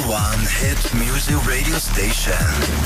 one hit music radio station.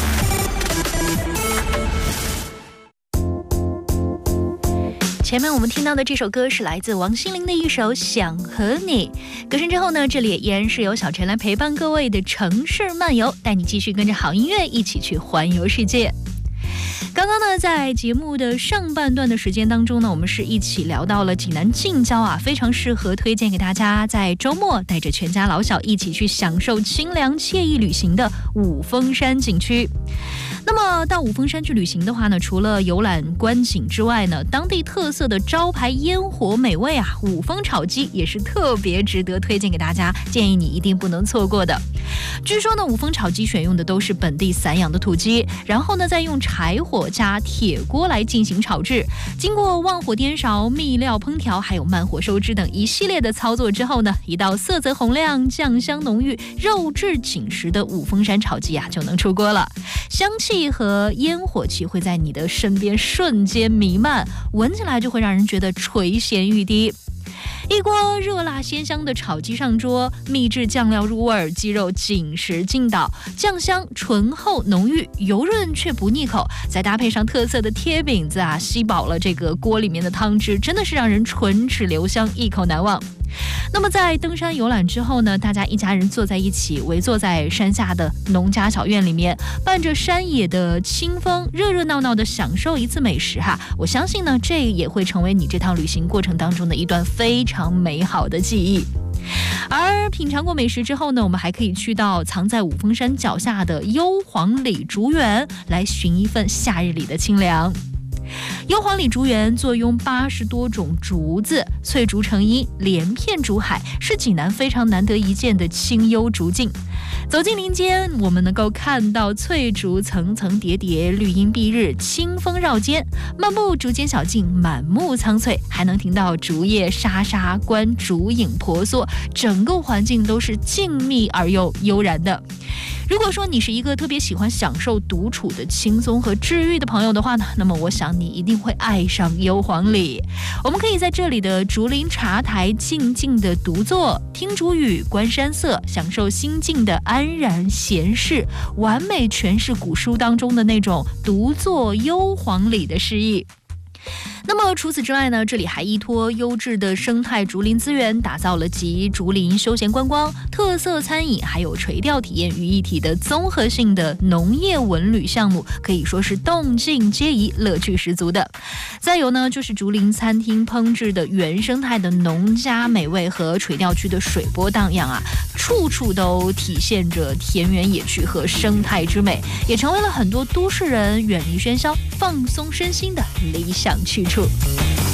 前面我们听到的这首歌是来自王心凌的一首《想和你》。歌声之后呢，这里也依然是由小陈来陪伴各位的城市漫游，带你继续跟着好音乐一起去环游世界。刚刚呢，在节目的上半段的时间当中呢，我们是一起聊到了济南近郊啊，非常适合推荐给大家在周末带着全家老小一起去享受清凉惬意旅行的五峰山景区。那么到五峰山去旅行的话呢，除了游览观景之外呢，当地特色的招牌烟火美味啊，五峰炒鸡也是特别值得推荐给大家，建议你一定不能错过的。据说呢，五峰炒鸡选用的都是本地散养的土鸡，然后呢再用柴火加铁锅来进行炒制，经过旺火颠勺、秘料烹调还有慢火收汁等一系列的操作之后呢，一道色泽红亮、酱香浓郁、肉质紧实的五峰山炒鸡啊就能出锅了。香气和烟火气会在你的身边瞬间弥漫，闻起来就会让人觉得垂涎欲滴。一锅热辣鲜香的炒鸡上桌，秘制酱料入味，鸡肉紧实劲道，酱香醇厚浓郁，油润却不腻口，再搭配上特色的贴饼子啊，吸饱了这个锅里面的汤汁，真的是让人唇齿留香，一口难忘。那么在登山游览之后呢，大家一家人坐在一起，围坐在山下的农家小院里面，伴着山野的清风，热热闹闹的享受一次美食哈。我相信呢，这也会成为你这趟旅行过程当中的一段非常美好的记忆。而品尝过美食之后呢，我们还可以去到藏在五峰山脚下的幽篁里竹园，来寻一份夏日里的清凉。幽篁里竹园坐拥80多种竹子，翠竹成荫，连片竹海，是济南非常难得一见的清幽竹径。走进林间，我们能够看到翠竹层层叠叠，绿荫蔽日，清风绕肩。漫步竹间小径，满目苍翠，还能听到竹叶沙沙，观竹影婆娑，整个环境都是静谧而又悠然的。如果说你是一个特别喜欢享受独处的轻松和治愈的朋友的话呢，那么我想你一定会爱上幽篁里。我们可以在这里的竹林茶台静静的独坐，听竹语，观山色，享受心境的安然闲适，完美诠释古书当中的那种独坐幽篁里的诗意。那么除此之外呢，这里还依托优质的生态竹林资源，打造了集竹林休闲观光、特色餐饮还有垂钓体验于一体的综合性的农业文旅项目，可以说是动静皆宜，乐趣十足的。再有呢，就是竹林餐厅烹制的原生态的农家美味和垂钓区的水波荡漾啊，处处都体现着田园野趣和生态之美，也成为了很多都市人远离喧嚣、放松身心的理想去处。